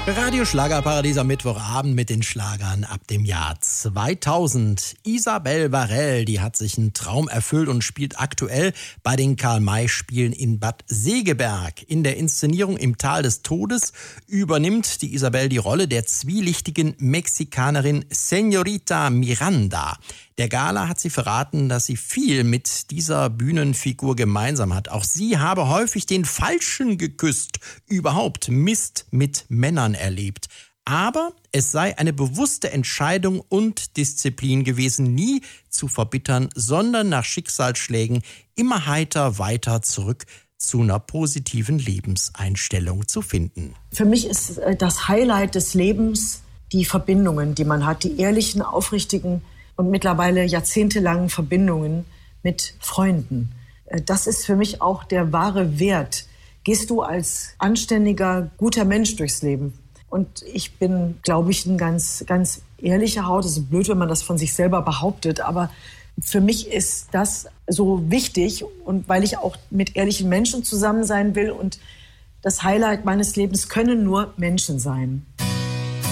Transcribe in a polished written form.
Radio Schlagerparadies am Mittwochabend mit den Schlagern ab dem Jahr 2000. Isabelle Varell, die hat sich einen Traum erfüllt und spielt aktuell bei den Karl-May-Spielen in Bad Segeberg. In der Inszenierung Im Tal des Todes übernimmt die Isabelle die Rolle der zwielichtigen Mexikanerin Señorita Miranda. Der Gala hat sie verraten, dass sie viel mit dieser Bühnenfigur gemeinsam hat. Auch sie habe häufig den Falschen geküsst, überhaupt Mist mit Männern erlebt. Aber es sei eine bewusste Entscheidung und Disziplin gewesen, nie zu verbittern, sondern nach Schicksalsschlägen immer heiter weiter zurück zu einer positiven Lebenseinstellung zu finden. Für mich ist das Highlight des Lebens die Verbindungen, die man hat, die ehrlichen, aufrichtigen und mittlerweile jahrzehntelangen Verbindungen mit Freunden. Das ist für mich auch der wahre Wert. Gehst du als anständiger, guter Mensch durchs Leben? Und ich bin, glaube ich, ein ganz, ganz ehrlicher Haut. Es ist blöd, wenn man das von sich selber behauptet, aber für mich ist das so wichtig und weil ich auch mit ehrlichen Menschen zusammen sein will und das Highlight meines Lebens können nur Menschen sein.